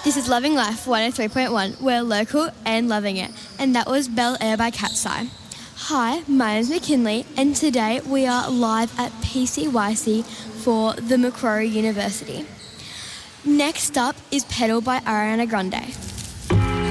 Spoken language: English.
This is Loving Life 103.1. We're local and loving it. And that was Bel Air by Cat's Eye. Hi, my name's McKinley, and today we are live at PCYC for the Macquarie University. Next up is Pedal by Ariana Grande.